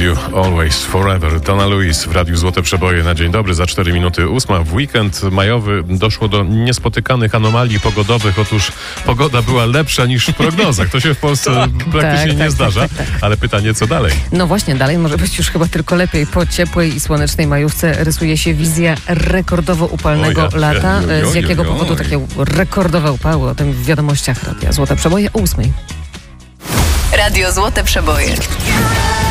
You Always Forever. Donna Lewis w Radiu Złote Przeboje na dzień dobry. Za 4 minuty 8. W weekend majowy doszło do niespotykanych anomalii pogodowych. Otóż pogoda była lepsza niż w prognozach. To się w Polsce praktycznie nie zdarza. Ale pytanie, co dalej? No właśnie, dalej może być już chyba tylko lepiej. Po ciepłej i słonecznej majówce rysuje się wizja rekordowo upalnego lata. Z jakiego powodu takie rekordowe upały? O tym w wiadomościach Radia Złote Przeboje o 8. Radio Złote Przeboje.